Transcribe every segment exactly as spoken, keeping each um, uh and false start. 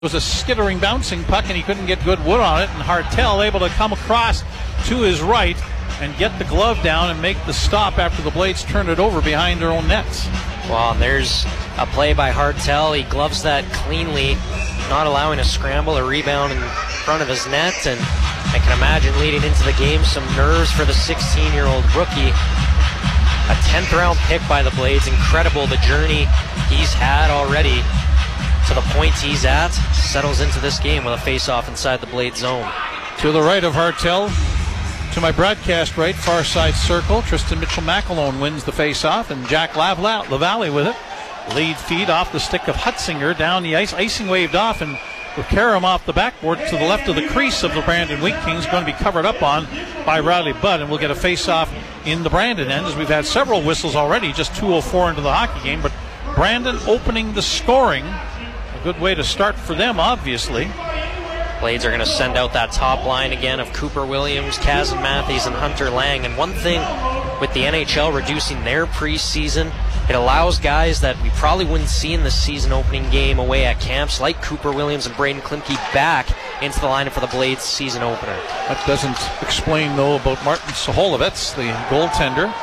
It was a skittering, bouncing puck, and he couldn't get good wood on it. And Hartel able to come across to his right and get the glove down and make the stop after the Blades turned it over behind their own nets. Well, there's a play by Hartel. He gloves that cleanly, not allowing a scramble or rebound in front of his net. And I can imagine leading into the game, some nerves for the sixteen-year-old rookie. A tenth round pick by the Blades. Incredible the journey he's had already to the point he's at. Settles into this game with a face-off inside the Blade zone. To the right of Hartel, to my broadcast right, far side circle, Tristan Mitchell-McAlone wins the face-off, and Jack Lavla- LaValle with it. Lead feed off the stick of Hutzinger, down the ice, icing waved off, and will carry him off the backboard to the left of the crease of the Brandon Wheat Kings, going to be covered up on by Riley Budd, and we'll get a face-off in the Brandon end, as we've had several whistles already, just two oh four into the hockey game, but Brandon opening the scoring. A good way to start for them, obviously. Blades are going to send out that top line again of Cooper Williams, Kazan Matthews, and Hunter Lang. And one thing with the N H L reducing their preseason, it allows guys that we probably wouldn't see in the season opening game away at camps, like Cooper Williams and Braden Klimke, back into the lineup for the Blades season opener. That doesn't explain, though, about Martin Soholovets, the goaltender.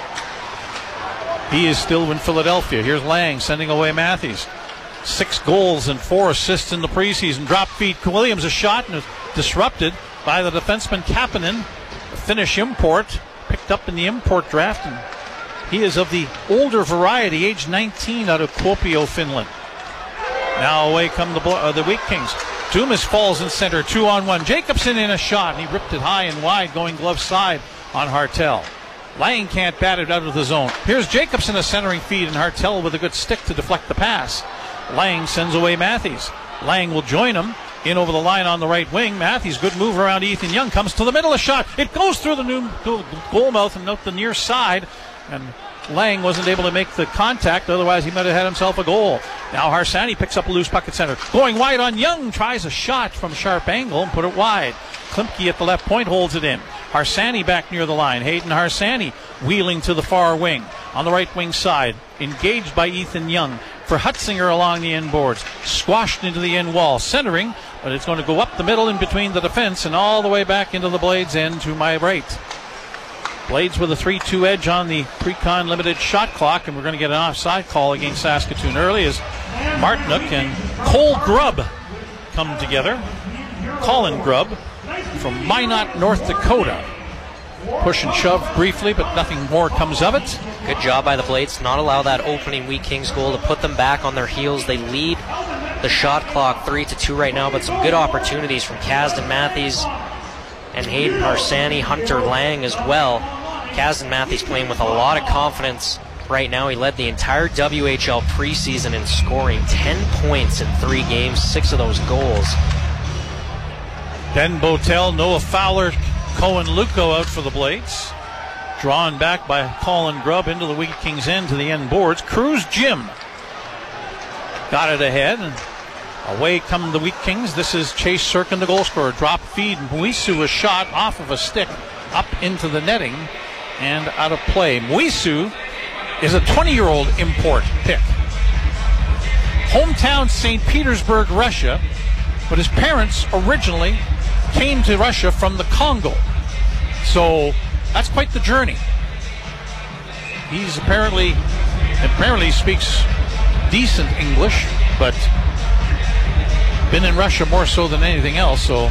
He is still in Philadelphia. Here's Lang sending away Matthews. Six goals and four assists in the preseason. Drop feed. Williams a shot and disrupted by the defenseman Kapanen. The Finnish import, picked up in the import draft, and he is of the older variety, age nineteen, out of Kuopio, Finland. Now away come the uh, the Wheat Kings. Dumas falls in center, two on one. Jacobson in a shot, and he ripped it high and wide, going glove side on Hartel. Lang can't bat it out of the zone. Here's Jacobson a centering feed, and Hartel with a good stick to deflect the pass. Lang sends away Matthews. Lang will join him in over the line on the right wing. Matthews, good move around Ethan Young, comes to the middle, a shot. It goes through the new goal mouth and out the near side, and Lang wasn't able to make the contact, otherwise he might have had himself a goal. Now Harsanyi picks up a loose puck at center. Going wide on Young, tries a shot from a sharp angle and put it wide. Klimke at the left point holds it in. Harsanyi back near the line. Hayden Harsanyi wheeling to the far wing. On the right wing side, engaged by Ethan Young for Hutzinger along the end boards. Squashed into the end wall. Centering, but it's going to go up the middle in between the defense and all the way back into the Blades end to my right. Blades with a three two edge on the pre-con limited shot clock, and we're going to get an offside call against Saskatoon early as Martinook and Cole Grubb come together. Colin Grubb from Minot, North Dakota. Push and shove briefly, but nothing more comes of it. Good job by the Blades to not allow that opening Wheat Kings goal to put them back on their heels. They lead the shot clock three to two right now, but some good opportunities from Kazan Matthews and Hayden Harsanyi, Hunter Lang as well. Kazan Matthews playing with a lot of confidence right now. He led the entire W H L preseason in scoring, ten points in three games, six of those goals. Ben Botel, Noah Fowler, Cohen Luco out for the Blades. Drawn back by Colin Grubb into the Wheat Kings end to the end boards. Cruz Jim got it ahead, and away come the Wheat Kings. This is Chase Sirkin, the goal scorer. Drop feed. Muisu a shot off of a stick up into the netting and out of play. Muisu is a twenty-year-old import pick. Hometown Saint Petersburg, Russia, but his parents originally came to Russia from the Congo. So that's quite the journey. He's apparently apparently speaks decent English, but been in Russia more so than anything else, so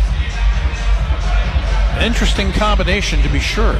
an interesting combination to be sure.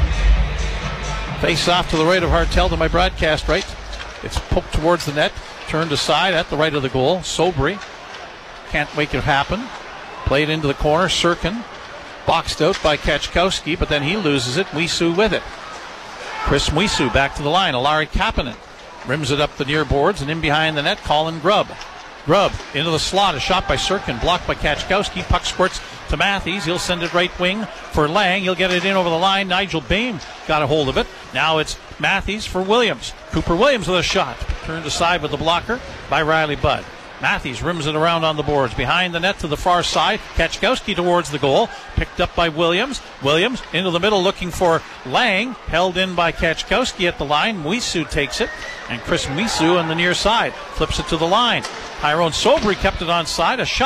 Face off to the right of Hartel to my broadcast right. It's poked towards the net, turned aside at the right of the goal. Sobry can't make it happen. Played into the corner. Sirkin boxed out by Kachkowski, but then he loses it. Muisu with it. Chris Muisu back to the line. Alari Kapanen rims it up the near boards, and in behind the net, Colin Grubb. Grubb into the slot. A shot by Sirkin, blocked by Kachkowski. Puck squirts to Matthews. He'll send it right wing for Lang. He'll get it in over the line. Nigel Bain got a hold of it. Now it's Matthews for Williams. Cooper Williams with a shot. Turned aside with the blocker by Riley Budd. Matthews rims it around on the boards. Behind the net to the far side. Kachkowski towards the goal. Picked up by Williams. Williams into the middle looking for Lang. Held in by Kachkowski at the line. Misu takes it. And Chris Misu on the near side. Flips it to the line. Tyrone Sobry kept it on side. A shot.